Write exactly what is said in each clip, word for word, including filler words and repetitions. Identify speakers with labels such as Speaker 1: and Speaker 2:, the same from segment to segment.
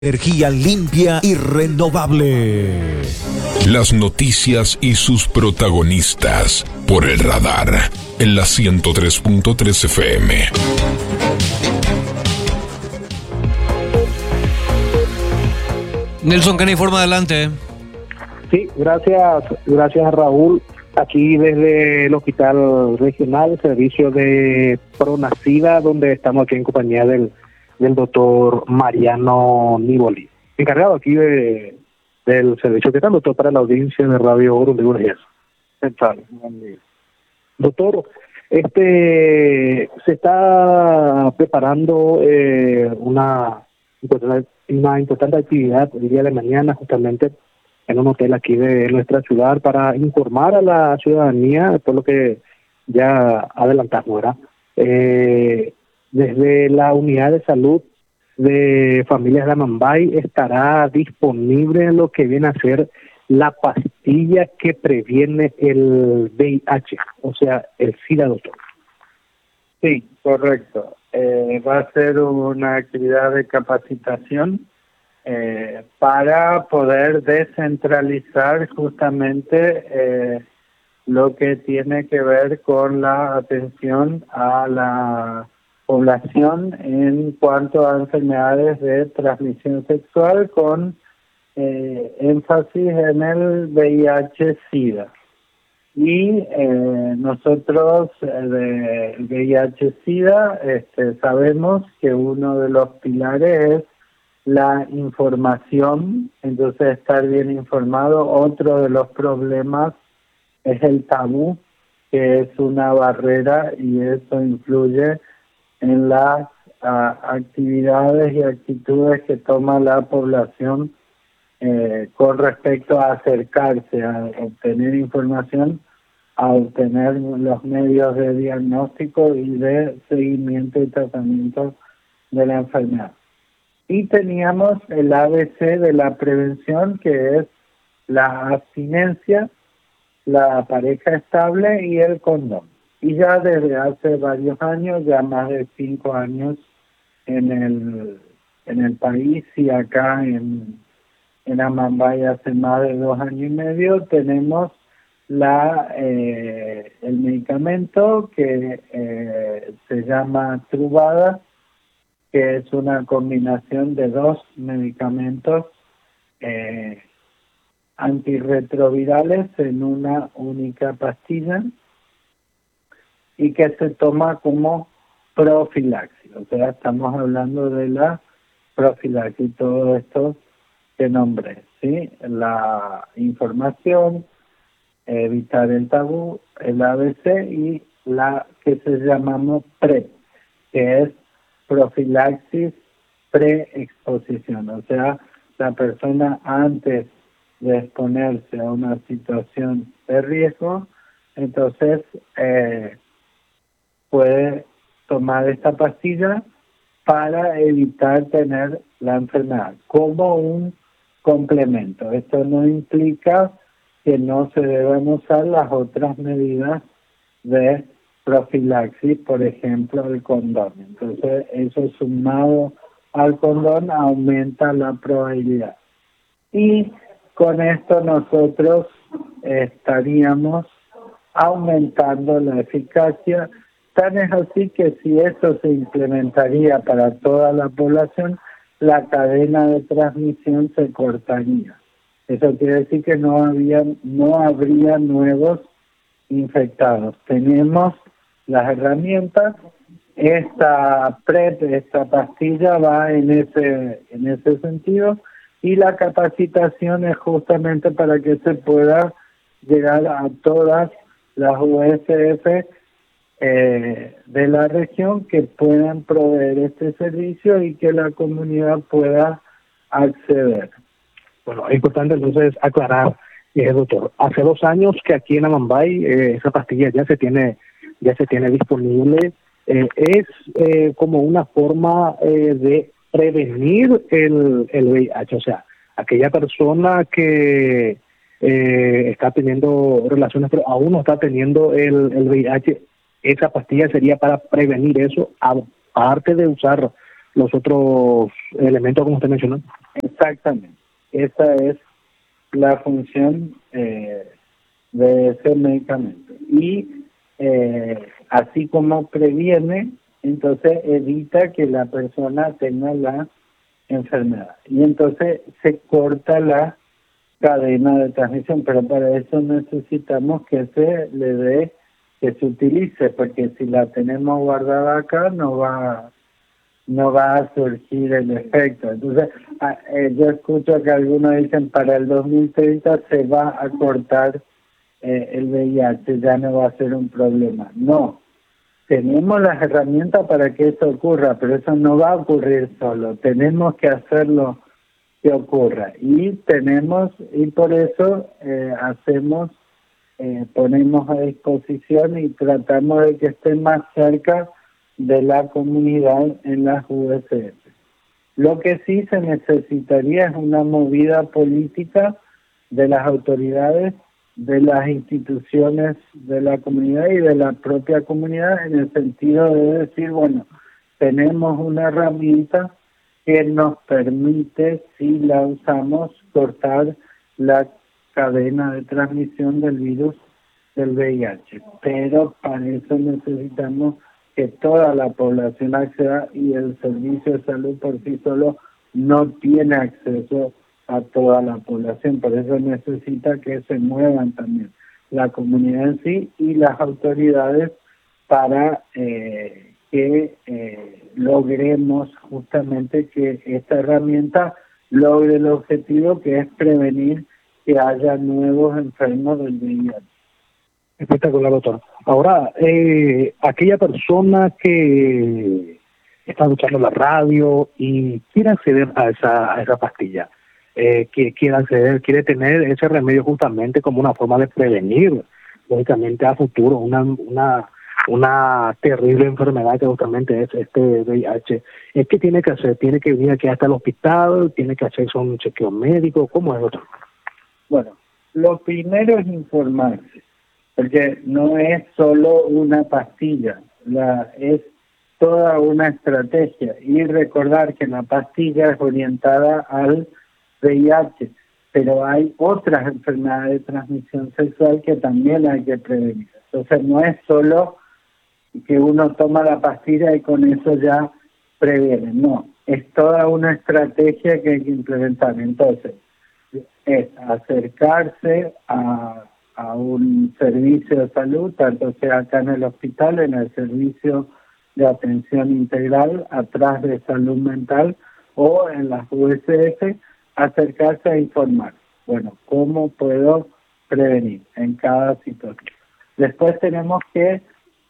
Speaker 1: Energía limpia y renovable.
Speaker 2: Las noticias y sus protagonistas por el radar en la ciento tres punto tres F M.
Speaker 3: Nelson, ¿qué informa? Adelante.
Speaker 4: Sí, gracias, gracias Raúl. Aquí desde el Hospital Regional, servicio de Pronacida, donde estamos aquí en compañía del, del doctor Mariano Niboli, encargado aquí de, del servicio. ¿Qué tal, doctor, para la audiencia de Radio Oro de Urgencia? ¿Qué tal? Buen día. Doctor, este, se está preparando eh, una, una importante actividad el día de mañana, justamente en un hotel aquí de nuestra ciudad, para informar a la ciudadanía, por lo que ya adelantamos, ¿verdad? Eh, desde la unidad de salud de Familias de Amambay estará disponible lo que viene a ser la pastilla que previene el V I H, o sea, el SIDA, doctor.
Speaker 5: Sí, correcto. Eh, va a ser una actividad de capacitación Eh, para poder descentralizar justamente eh, lo que tiene que ver con la atención a la población en cuanto a enfermedades de transmisión sexual, con eh, énfasis en el V I H SIDA. Y eh, nosotros eh, del V I H SIDA este, sabemos que uno de los pilares es la información, entonces estar bien informado. Otro de los problemas es el tabú, que es una barrera, y eso influye en las uh, actividades y actitudes que toma la población eh, con respecto a acercarse a obtener información, a obtener los medios de diagnóstico y de seguimiento y tratamiento de la enfermedad. Y teníamos el A B C de la prevención, que es la abstinencia, la pareja estable y el condón. Y ya desde hace varios años, ya más de cinco años en el en el país, y acá en, en Amambay hace más de dos años y medio, tenemos la eh, el medicamento que eh, se llama Truvada, que es una combinación de dos medicamentos eh, antirretrovirales en una única pastilla, y que se toma como profilaxis. O sea, estamos hablando de la profilaxis, todo esto que nombré, ¿sí? La información, evitar el tabú, el A B C, y la que se llamamos PrEP, que es profilaxis preexposición, o sea, la persona antes de exponerse a una situación de riesgo, entonces eh, puede tomar esta pastilla para evitar tener la enfermedad, como un complemento. Esto no implica que no se deban usar las otras medidas de profilaxis, por ejemplo, el condón. Entonces, eso sumado al condón aumenta la probabilidad. Y con esto nosotros estaríamos aumentando la eficacia. Tan es así que si esto se implementaría para toda la población, la cadena de transmisión se cortaría. Eso quiere decir que no había, no habría nuevos infectados. Tenemos las herramientas. Esta PrEP, esta pastilla va en ese en ese sentido, y la capacitación es justamente para que se pueda llegar a todas las U S F eh, de la región que puedan proveer este servicio y que la comunidad pueda acceder.
Speaker 4: Bueno, es importante entonces aclarar, eh, doctor, hace dos años que aquí en Amambay eh, esa pastilla ya se tiene ya se tiene disponible. Eh, es eh, como una forma eh, de prevenir el, el V I H, o sea, aquella persona que eh, está teniendo relaciones pero aún no está teniendo el, el V I H, esa pastilla sería para prevenir eso, aparte de usar los otros elementos como usted mencionó.
Speaker 5: Exactamente. Esa es la función eh, de ese medicamento. Y eh, así como previene, entonces evita que la persona tenga la enfermedad. Y entonces se corta la cadena de transmisión, pero para eso necesitamos que se le dé, que se utilice, porque si la tenemos guardada acá no va no va a surgir el efecto. Entonces, eh, yo escucho que algunos dicen para el dos mil treinta se va a cortar eh, el V I H, ya no va a ser un problema. No, tenemos las herramientas para que eso ocurra, pero eso no va a ocurrir solo, tenemos que hacerlo que ocurra, y tenemos, y por eso eh, hacemos, eh, ponemos a disposición y tratamos de que esté más cerca de la comunidad en las U S F. Lo que sí se necesitaría es una movida política de las autoridades, de las instituciones de la comunidad y de la propia comunidad, en el sentido de decir, bueno, tenemos una herramienta que nos permite, si la usamos, cortar la cadena de transmisión del virus del V I H. Pero para eso necesitamos que toda la población acceda, y el servicio de salud por sí solo no tiene acceso a toda la población. Por eso necesita que se muevan también la comunidad en sí y las autoridades para eh, que eh, logremos justamente que esta herramienta logre el objetivo, que es prevenir que haya nuevos enfermos del V I H.
Speaker 4: Espectacular, doctor. Ahora, eh, aquella persona que está escuchando la radio y quiere acceder a esa, a esa pastilla, eh, que quiere acceder, quiere tener ese remedio justamente como una forma de prevenir, lógicamente, a futuro una una una terrible enfermedad que justamente es este V I H. ¿Es qué tiene que hacer? ¿Tiene que venir aquí hasta el hospital? ¿Tiene que hacerse un chequeo médico? ¿Cómo es, doctor?
Speaker 5: Bueno, lo primero es informarse, porque no es solo una pastilla, la es toda una estrategia, y recordar que la pastilla es orientada al V I H, pero hay otras enfermedades de transmisión sexual que también hay que prevenir. Entonces no es solo que uno toma la pastilla y con eso ya previene, no, es toda una estrategia que hay que implementar. Entonces es acercarse a a un servicio de salud, tanto sea acá en el hospital, en el servicio de atención integral, atrás de salud mental, o en las U S F, acercarse a informar. Bueno, ¿cómo puedo prevenir en cada situación? Después tenemos que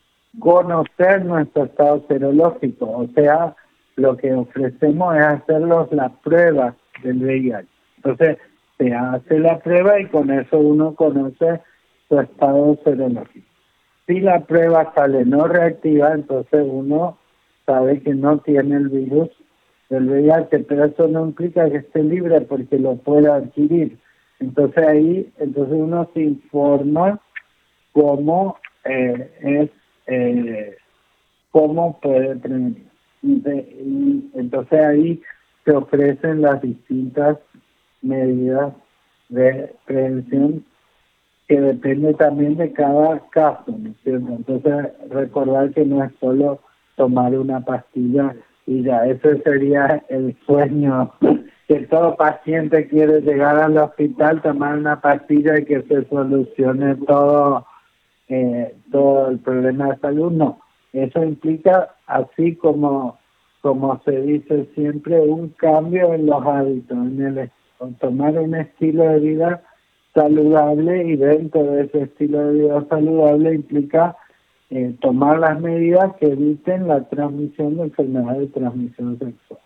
Speaker 5: conocer nuestro estado serológico, o sea, lo que ofrecemos es hacerlos las pruebas del V I H. Entonces, se hace la prueba y con eso uno conoce su estado serológico. Si la prueba sale no reactiva, entonces uno sabe que no tiene el virus del V I H, pero eso no implica que esté libre porque lo pueda adquirir. Entonces ahí, entonces uno se informa cómo eh, es, eh, cómo puede prevenir. Y, de, y entonces ahí se ofrecen las distintas medidas de prevención, que depende también de cada caso, ¿no es cierto? Entonces, recordar que no es solo tomar una pastilla y ya, eso sería el sueño que todo paciente quiere: llegar al hospital, tomar una pastilla y que se solucione todo, eh, todo el problema de salud. No, eso implica, así como, como se dice siempre, un cambio en los hábitos, en el tomar un estilo de vida saludable, y dentro de ese estilo de vida saludable implica eh, tomar las medidas que eviten la transmisión de enfermedades de transmisión sexual.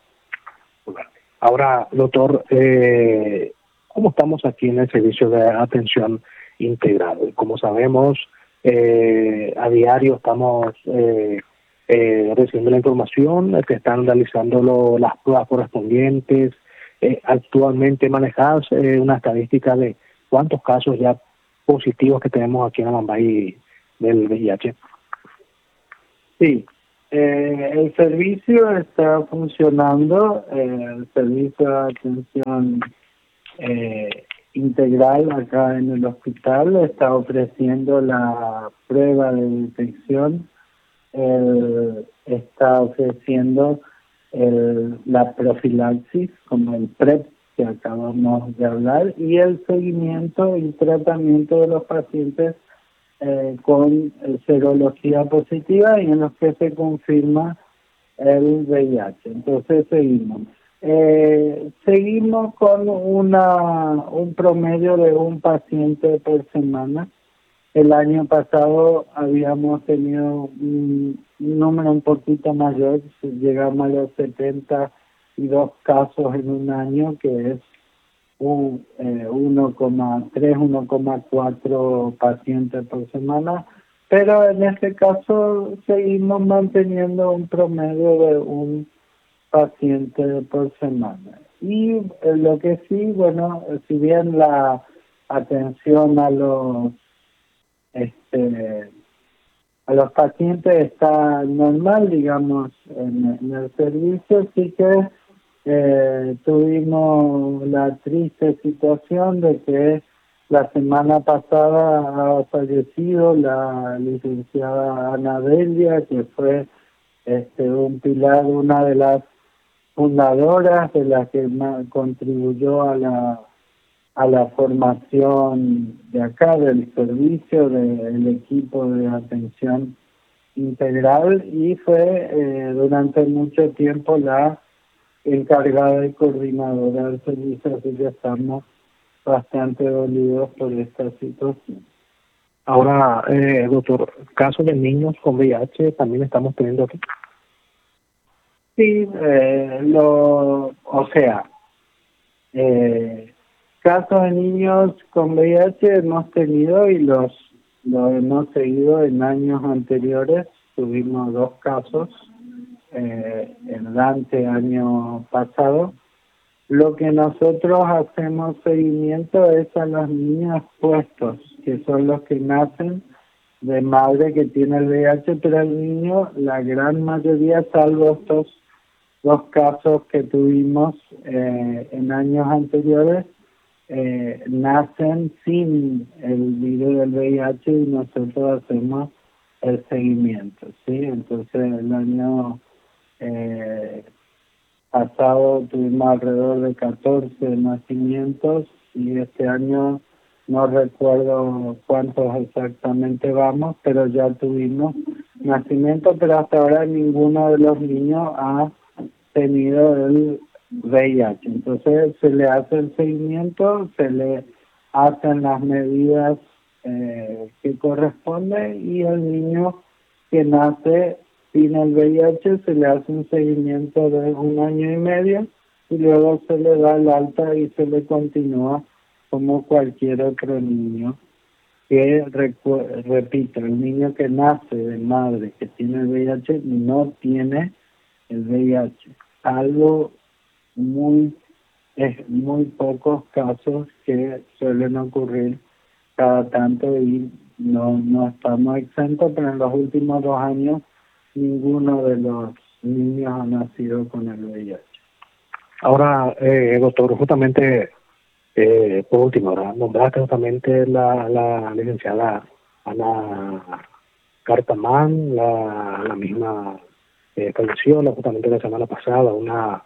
Speaker 4: Ahora, doctor, eh, ¿cómo estamos aquí en el servicio de atención integral? Como sabemos, eh, a diario estamos eh, eh, recibiendo la información, se están realizando lo, las pruebas correspondientes. Eh, actualmente manejas eh, una estadística de cuántos casos ya positivos que tenemos aquí en Amambay del V I H.
Speaker 5: Sí, Eh, el servicio está funcionando, eh, el servicio de atención eh, integral acá en el hospital está ofreciendo la prueba de detección, eh, está ofreciendo el, la profilaxis como el PrEP que acabamos de hablar y el seguimiento y tratamiento de los pacientes Eh, con eh, serología positiva y en los que se confirma el V I H. Entonces seguimos. Eh, seguimos con una un promedio de un paciente por semana. El año pasado habíamos tenido un, un número un poquito mayor, llegamos a los setenta y dos casos en un año, que es un eh, uno coma tres, uno coma cuatro pacientes por semana, pero en este caso seguimos manteniendo un promedio de un paciente por semana. Y eh, lo que sí, bueno, si bien la atención a los este a los pacientes está normal, digamos, en, en el servicio, sí que Eh, tuvimos la triste situación de que la semana pasada ha fallecido la licenciada Ana Delia, que fue este un pilar, una de las fundadoras, de la que más contribuyó a la a la formación de acá del servicio del equipo de atención integral, y fue eh, durante mucho tiempo la encargada y coordinadora del servicio, así que estamos bastante dolidos por esta situación.
Speaker 4: Ahora, eh, doctor, casos de niños con V I H también estamos teniendo aquí.
Speaker 5: Sí, eh, lo, o sea, eh, casos de niños con V I H hemos tenido y los, los hemos seguido en años anteriores. Tuvimos dos casos Eh, el Dante año pasado. Lo que nosotros hacemos seguimiento es a los niños puestos, que son los que nacen de madre que tiene el V I H, pero el niño, la gran mayoría, salvo estos dos casos que tuvimos eh, en años anteriores, eh, nacen sin el virus del V I H y nosotros hacemos el seguimiento, ¿sí? Entonces el año Eh, pasado tuvimos alrededor de catorce nacimientos y este año no recuerdo cuántos exactamente vamos, pero ya tuvimos nacimientos, pero hasta ahora ninguno de los niños ha tenido el V I H. Entonces se le hace el seguimiento, se le hacen las medidas eh, que corresponden y el niño que nace sin el V I H se le hace un seguimiento de un año y medio y luego se le da el alta y se le continúa como cualquier otro niño que, repito, el niño que nace de madre que tiene el V I H no tiene el V I H, salvo muy, es, muy pocos casos que suelen ocurrir cada tanto y no, no estamos exentos, pero en los últimos dos años ninguno de los niños ha nacido con el V I H.
Speaker 4: Ahora, eh, doctor, justamente, eh, por último, ¿verdad? Nombraste justamente la, la licenciada Ana Cartamán, la, la misma eh, falleció la, justamente la semana pasada, una,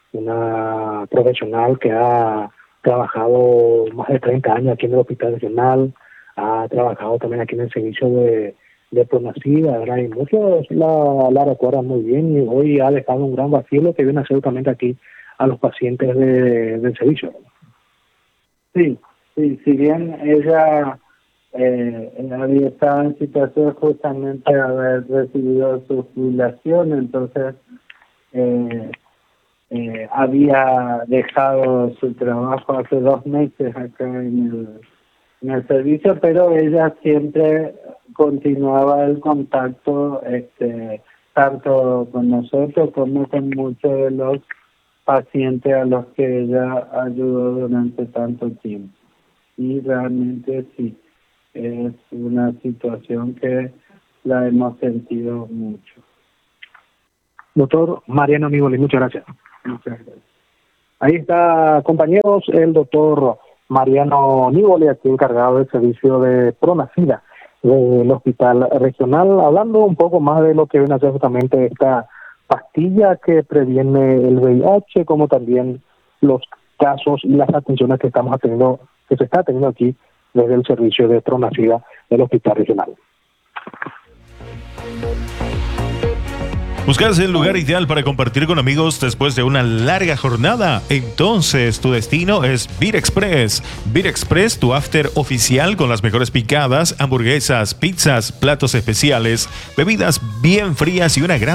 Speaker 4: una profesional que ha trabajado más de treinta años aquí en el Hospital Regional, ha trabajado también aquí en el servicio de de Pronacida, ¿verdad? Y muchos la, la recuerdan muy bien y hoy ha dejado un gran vacío lo que viene a ser también aquí a los pacientes de, del servicio, ¿verdad?
Speaker 5: Sí, sí, si bien ella eh, había estado en situación justamente de haber recibido su jubilación, entonces eh, eh, había dejado su trabajo hace dos meses acá en el, en el servicio, pero ella siempre continuaba el contacto este tanto con nosotros como con muchos de los pacientes a los que ella ayudó durante tanto tiempo. Y realmente sí, es una situación que la hemos sentido mucho.
Speaker 4: doctor Mariano Nívoli. Muchas gracias.
Speaker 5: Muchas gracias.
Speaker 4: Ahí está, compañeros, el doctor Mariano Nívoli, aquí encargado del servicio de Pronacida del Hospital Regional, hablando un poco más de lo que viene a ser justamente esta pastilla que previene el V I H, como también los casos y las atenciones que estamos teniendo, que se está teniendo aquí desde el servicio de Pronacida del Hospital Regional.
Speaker 3: ¿Buscas el lugar ideal para compartir con amigos después de una larga jornada? Entonces tu destino es Beer Express. Beer Express, tu after oficial con las mejores picadas, hamburguesas, pizzas, platos especiales, bebidas bien frías y una gran